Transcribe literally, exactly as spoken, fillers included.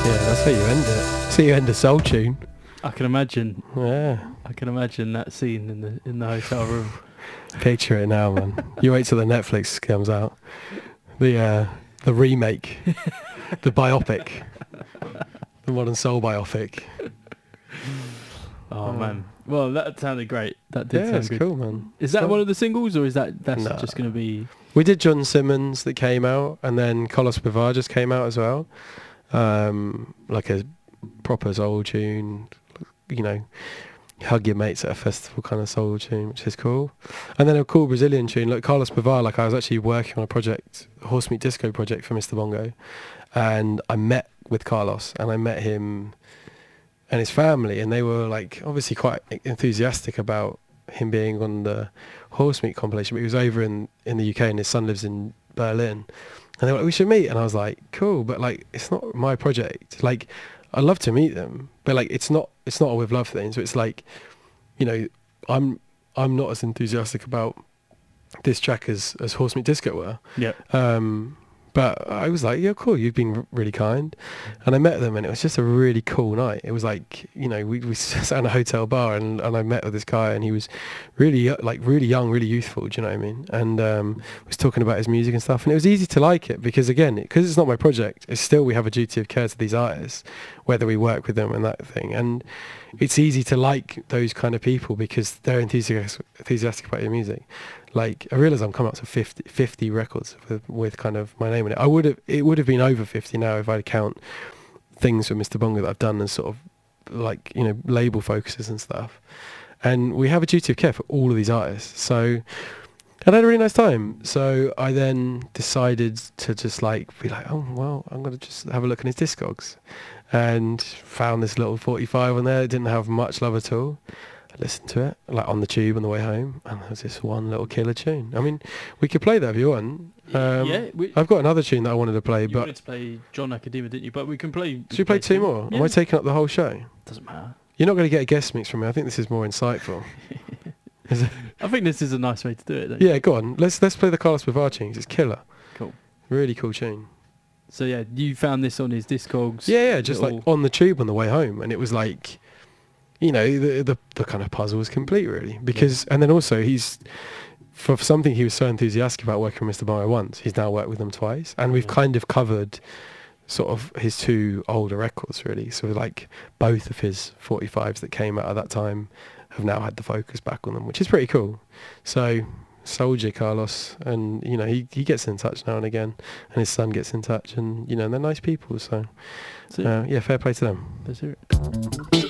Yeah, that's how you end it. So you end a soul tune. I can imagine. Yeah. I can imagine that scene in the in the hotel room. Picture it now, man. You wait till the Netflix comes out. The uh, the remake, the biopic, the Modern Soul biopic. Oh Uh, man. Well, that sounded great. That did Yeah, sound it's good. cool, man. Is that So- one of the singles, or is that that's Nah. just going to be? We did John Simmons that came out, and then Carlos Pivar just came out as well. Um, like a proper soul tune, you know, hug your mates at a festival kind of soul tune, which is cool. And then a cool Brazilian tune, like Carlos Pivar. Like I was actually working on a project, a Horse Meat Disco project for Mister Bongo, and I met with Carlos, and I met him and his family, and they were like obviously quite enthusiastic about him being on the Horse Meat compilation. But he was over in in the U K, and his son lives in Berlin, and they were like, we should meet. And I was like, cool, but like it's not my project. Like I'd love to meet them, but like it's not it's not a with love thing. So it's like, you know, I'm I'm not as enthusiastic about this track as as Horse Meat Disco were. Yeah. Um, but I was like, yeah, cool, you've been r- really kind. And I met them, and it was just a really cool night. It was like, you know, we, we sat in a hotel bar, and, and I met with this guy, and he was really, yo- like, really young, really youthful, do you know what I mean? And um, was talking about his music and stuff. And it was easy to like it because, again, because it's not my project, it's still we have a duty of care to these artists, whether we work with them and that thing. And it's easy to like those kind of people because they're enthusiastic, enthusiastic about your music. Like I realise I'm coming up to fifty, fifty records with, with kind of my name in it. I would have, it would have been over fifty now if I'd count things with Mister Bongo that I've done and sort of like, you know, label focuses and stuff. And we have a duty of care for all of these artists. So and I had a really nice time. So I then decided to just like be like, oh well, I'm gonna just have a look at his Discogs, and found this little forty-five on there. It didn't have much love at all. I listened to it like on the tube on the way home, and there was this one little killer tune. I mean, we could play that if you want. Um, yeah. We, I've got another tune that I wanted to play, you but wanted to play John Academa, didn't you? But we can play. should we play two more? Yeah. Am I taking up the whole show? Doesn't matter. You're not going to get a guest mix from me. I think this is more insightful. Is it? I think this is a nice way to do it. Don't you? Yeah, go on. Let's let's play the Carlos Pivar tunes. It's killer. Cool. Really cool tune. So yeah, you found this on his Discogs. Yeah, yeah, just little- like on the tube on the way home, and it was like, you know, the the, the kind of puzzle was complete really because, and then also he's for something he was so enthusiastic about working with Mister Bongo once. He's now worked with them twice, and we've Yeah. kind of covered sort of his two older records really. So like both of his forty-fives that came out at that time have now had the focus back on them, which is pretty cool. So soldier Carlos, and you know he, he gets in touch now and again, and his son gets in touch, and you know they're nice people. So So, uh, yeah, fair play to them. let's hear it.